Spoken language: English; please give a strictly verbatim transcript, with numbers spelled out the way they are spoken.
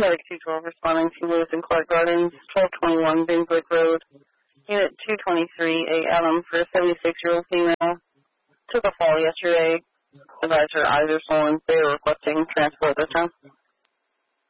Medic two twelve responding to Lewis and Clark Gardens, twelve twenty-one Binswick Road. Unit two twenty-three, a Adam for a seventy-six-year-old female. Took a fall yesterday. Advised her eyes are swollen. They are requesting transport this time.